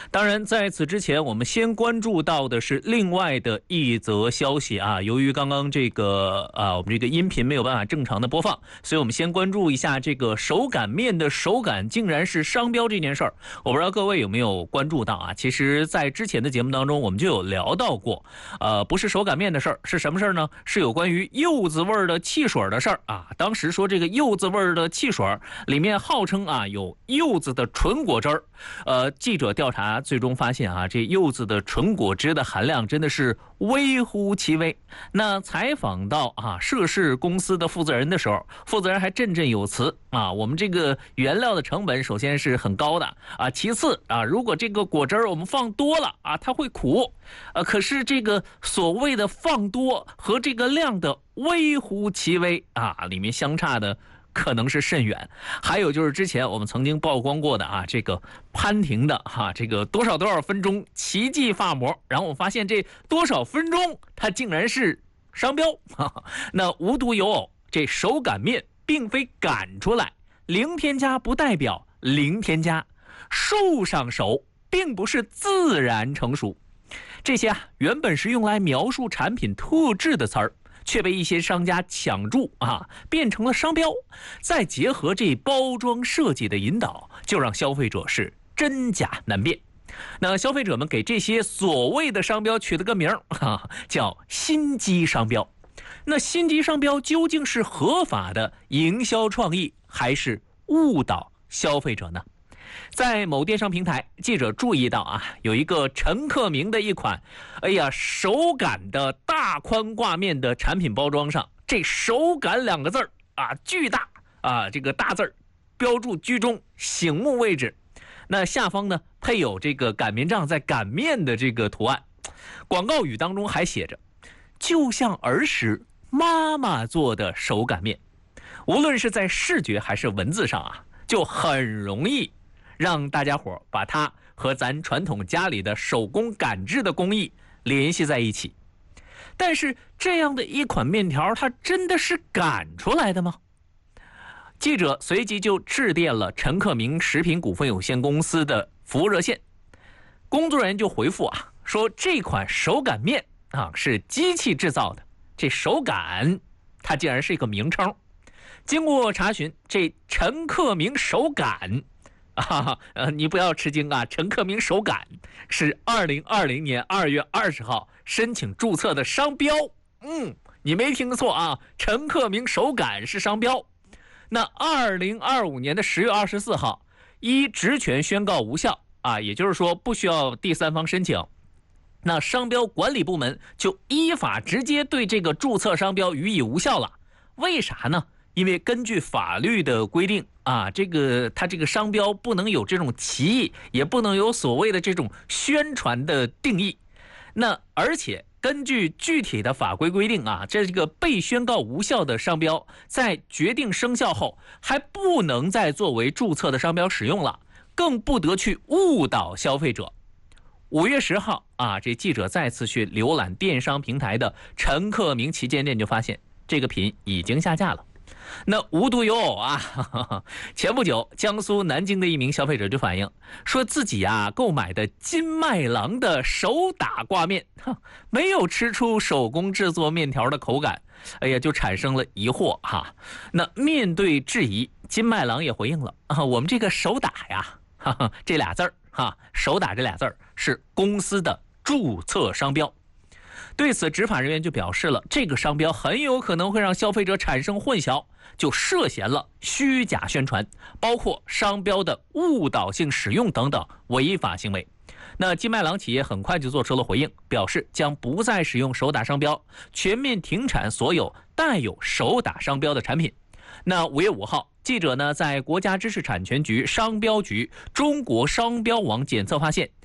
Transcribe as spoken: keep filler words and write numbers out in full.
当然，在此之前，我们先关注到的是另外的一则消息啊。由于刚刚这个啊，我们这个音频没有办法正常的播放，所以我们先关注一下这个手擀面的手擀竟然是商标这件事儿。我不知道各位有没有关注到啊？其实，在之前的节目当中，我们就有聊到过，呃，不是手擀面的事儿，是什么事儿呢？是有关于柚子味儿的汽水的事儿啊。当时说这个柚子味儿的汽水里面号称啊有柚子的纯果汁儿，呃，记者调查最终发现啊，这柚子的纯果汁的含量真的是微乎其微。那采访到啊涉事公司的负责人的时候，负责人还振振有词啊，我们这个原料的成本首先是很高的啊，其次啊，如果这个果汁我们放多了啊，它会苦，呃，可是这个所谓的放多和这个量的微乎其微啊，里面相差的可能是甚远。还有就是之前我们曾经曝光过的啊，这个潘婷的哈、啊，这个多少多少分钟奇迹发膜，然后我发现这多少分钟它竟然是商标。哈哈，那无独有偶，这手擀面并非擀出来，零添加不代表零添加，树上熟并不是自然成熟。这些啊原本是用来描述产品特质的词儿，却被一些商家抢注啊，变成了商标。再结合这包装设计的引导，就让消费者是真假难辨。那消费者们给这些所谓的商标取了个名儿、啊、叫心机商标。那心机商标究竟是合法的营销创意，还是误导消费者呢？在某电商平台，记者注意到啊，有一个陈克明的一款，哎呀，手擀的大宽挂面的产品包装上，这手擀两个字儿啊，巨大啊，这个大字儿标注居中，醒目位置。那下方呢配有这个擀面杖在擀面的这个图案，广告语当中还写着，就像儿时妈妈做的手擀面。无论是在视觉还是文字上啊，就很容易让大家伙把它和咱传统家里的手工擀制的工艺联系在一起。但是这样的一款面条，它真的是擀出来的吗？记者随即就致电了陈克明食品股份有限公司的服务热线，工作人员就回复啊，说这款手擀面啊是机器制造的，这手擀它竟然是一个名称。经过查询，这陈克明手擀啊，呃，你不要吃惊啊，陈克明手擀是二零二零年二月二十号申请注册的商标。嗯，你没听错啊，陈克明手擀是商标。那二零二五年的十月二十四号，依职权宣告无效啊，也就是说不需要第三方申请。那商标管理部门就依法直接对这个注册商标予以无效了。为啥呢？因为根据法律的规定啊，这个它这个商标不能有这种歧义，也不能有所谓的这种宣传的定义。那而且根据具体的法规规定啊，这个被宣告无效的商标在决定生效后还不能再作为注册的商标使用了，更不得去误导消费者。五月十号啊，这记者再次去浏览电商平台的陈克明旗舰店，就发现这个品已经下架了。那无独有偶啊，呵呵，前不久江苏南京的一名消费者就反映说，自己啊购买的金麦郎的手打挂面，没有吃出手工制作面条的口感，哎呀，就产生了疑惑哈。那面对质疑，金麦郎也回应了啊，我们这个手打呀，哈哈，这俩字儿哈，手打这俩字儿是公司的注册商标。对此，执法人员就表示了，这个商标很有可能会让消费者产生混淆，就涉嫌了虚假宣传，包括商标的误导性使用等等违法行为。那金麦郎企业很快就做出了回应，表示将不再使用手打商标，全面停产所有带有手打商标的产品。那五月五号，记者呢在国家知识产权局、商标局、中国商标网检测发现，